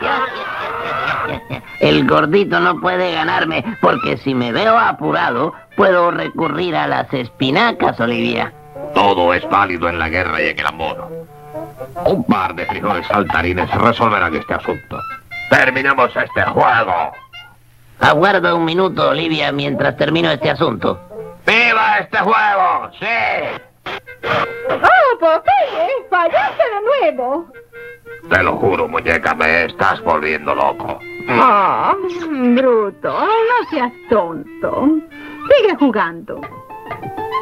El gordito no puede ganarme, porque si me veo apurado, puedo recurrir a las espinacas, Olivia. Todo es válido en la guerra y en el amor. Un par de frijoles saltarines resolverán este asunto. ¡Terminemos este juego! Aguarda un minuto, Olivia, mientras termino este asunto. ¡Viva este juego! ¡Sí! ¡Oh, Popeye! ¡Fallaste de nuevo! Te lo juro, muñeca, me estás volviendo loco. Oh, bruto, no seas tonto. Sigue jugando.